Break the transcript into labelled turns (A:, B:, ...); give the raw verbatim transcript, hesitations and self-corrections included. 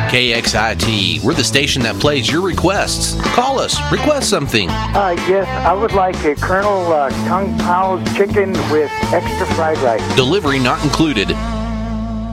A: K X I T. We're the station that plays your requests. Call us. Request something.
B: Uh, yes, I would like a Colonel uh, Kung Pao chicken with extra fried rice.
A: Delivery not included.